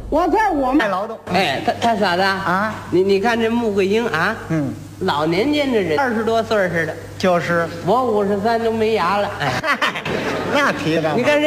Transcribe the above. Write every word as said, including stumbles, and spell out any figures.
我在我们爱劳动。 哎，他他嫂子啊， 你你看这穆桂英啊， 嗯， 老年间的人，二十多岁似的。 就是， 我五十三都没牙了。哎， 嗨，那提的干嘛？ 你看人。